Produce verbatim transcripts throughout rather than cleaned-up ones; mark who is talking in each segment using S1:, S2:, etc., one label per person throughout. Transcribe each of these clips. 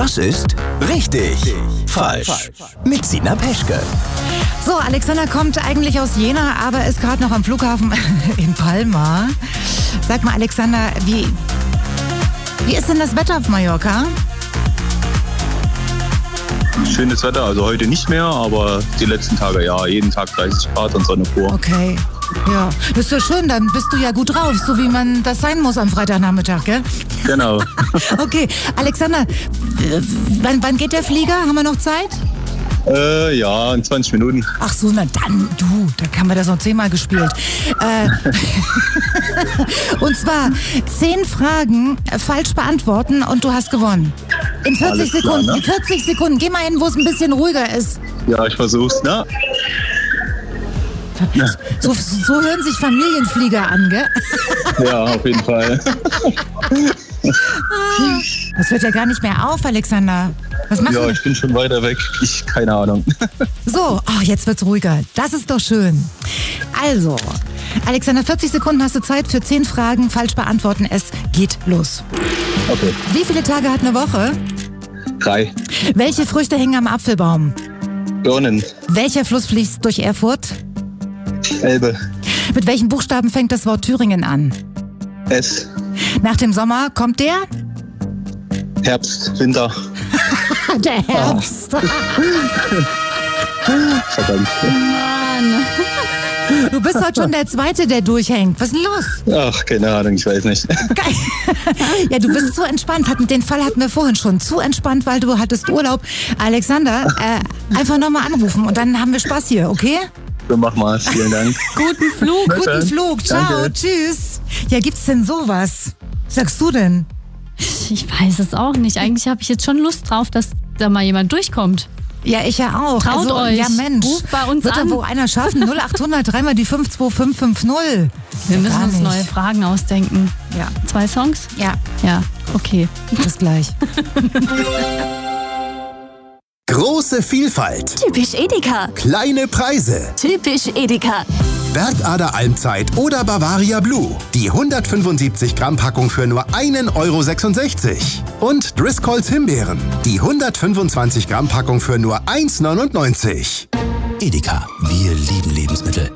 S1: Das ist richtig. Falsch. Mit Sina Peschke.
S2: So, Alexander kommt eigentlich aus Jena, aber ist gerade noch am Flughafen in Palma. Sag mal, Alexander, wie, wie ist denn das Wetter auf Mallorca?
S3: Schönes Wetter, also heute nicht mehr, aber die letzten Tage ja, jeden Tag dreißig Grad und Sonne pur.
S2: Okay, ja, das ist ja schön, dann bist du ja gut drauf, so wie man das sein muss am Freitagnachmittag, gell?
S3: Genau.
S2: Okay, Alexander, wann, wann geht der Flieger? Haben wir noch Zeit?
S3: Äh, ja, in zwanzig Minuten.
S2: Ach so, na dann, du, da haben wir das noch zehnmal gespielt. Äh, und zwar zehn Fragen falsch beantworten und du hast gewonnen. In vierzig
S3: Alles klar,
S2: Sekunden,
S3: ne?
S2: in vierzig Sekunden. Geh mal hin, wo es ein bisschen ruhiger ist.
S3: Ja, ich versuch's, ne?
S2: So, so hören sich Familienflieger an, gell?
S3: Ja, auf jeden Fall.
S2: Das hört ja gar nicht mehr auf, Alexander. Was machst
S3: Ja,
S2: du?
S3: ich bin schon weiter weg. Ich, keine Ahnung.
S2: So, oh, jetzt wird's ruhiger. Das ist doch schön. Also, Alexander, vierzig Sekunden hast du Zeit für zehn Fragen. Falsch beantworten. Es geht los.
S3: Okay.
S2: Wie viele Tage hat eine Woche?
S3: Drei.
S2: Welche Früchte hängen am Apfelbaum?
S3: Birnen.
S2: Welcher Fluss fließt durch Erfurt?
S3: Elbe.
S2: Mit welchen Buchstaben fängt das Wort Thüringen an?
S3: S.
S2: Nach dem Sommer kommt der?
S3: Herbst. Winter.
S2: Der Herbst.
S3: Verdammt.
S4: Mann.
S2: Du bist heute schon der Zweite, der durchhängt. Was ist denn los?
S3: Ach, keine Ahnung, ich weiß nicht.
S2: Geil. Ja, du bist zu entspannt. Den Fall hatten wir vorhin schon. Zu entspannt, weil du hattest Urlaub. Alexander, äh, einfach nochmal anrufen und dann haben wir Spaß hier, okay?
S3: So, mach mal. Vielen Dank.
S2: Guten Flug,
S3: Bitte.
S2: guten Flug. Ciao,
S3: Danke.
S2: tschüss. Ja, gibt's denn sowas? Was sagst du denn?
S4: Ich weiß es auch nicht. Eigentlich habe ich jetzt schon Lust drauf, dass da mal jemand durchkommt.
S2: Ja, ich ja auch.
S4: Traut
S2: also,
S4: euch.
S2: Ja, Mensch.
S4: Ruft bei uns
S2: Wird
S4: an.
S2: da wohl einer schaffen? null achthundert, dreimal die fünf zwei fünf fünf null.
S4: Wir müssen
S2: Gar
S4: uns
S2: nicht.
S4: neue Fragen ausdenken.
S2: Ja,
S4: Zwei Songs?
S2: ja,
S4: Ja, okay.
S2: bis gleich.
S1: Große Vielfalt.
S5: Typisch Edeka.
S1: Kleine Preise.
S5: Typisch Edeka.
S1: Bergader Almzeit oder Bavaria Blue. Die hundertfünfundsiebzig Gramm Packung für nur einen Euro sechsundsechzig. Und Driscolls Himbeeren. Die hundertfünfundzwanzig Gramm Packung für nur eins neunundneunzig. Edeka. Wir lieben Lebensmittel.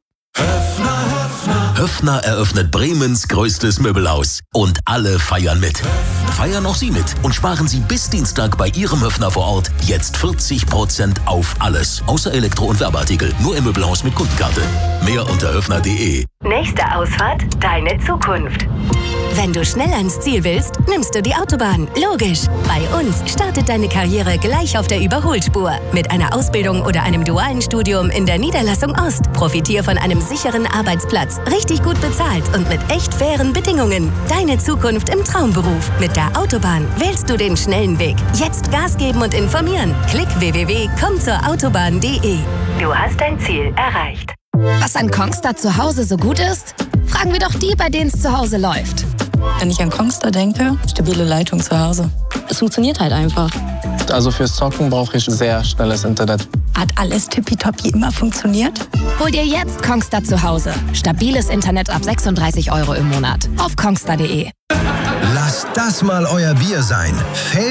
S6: Höffner eröffnet Bremens größtes Möbelhaus. Und alle feiern mit. Feiern auch Sie mit und sparen Sie bis Dienstag bei Ihrem Höffner vor Ort jetzt vierzig Prozent auf alles. Außer Elektro- und Werbeartikel. Nur im Möbelhaus mit Kundenkarte. Mehr unter höffner punkt de.
S7: Nächste Ausfahrt, deine Zukunft.
S5: Wenn du schnell ans Ziel willst, nimmst du die Autobahn. Logisch. Bei uns startet deine Karriere gleich auf der Überholspur. Mit einer Ausbildung oder einem dualen Studium in der Niederlassung Ost. Profitier von einem sicheren Arbeitsplatz. Richtig gut bezahlt und mit echt fairen Bedingungen. Deine Zukunft im Traumberuf. Mit der Autobahn wählst du den schnellen Weg. Jetzt Gas geben und informieren. Klick w w w punkt komm zur autobahn punkt de.
S7: Du hast dein Ziel erreicht.
S8: Was an Kongstar zu Hause so gut ist? Fragen wir doch die, bei denen es zu Hause läuft.
S9: Wenn ich an Kongstar denke, stabile Leitung zu Hause. Es funktioniert halt einfach.
S10: Also fürs Zocken brauche ich sehr schnelles Internet.
S9: Hat alles tippitoppi immer funktioniert?
S8: Hol dir jetzt Kongstar zu Hause. Stabiles Internet ab sechsunddreißig Euro im Monat. Auf kongstar punkt de.
S1: Lasst das mal euer Bier sein.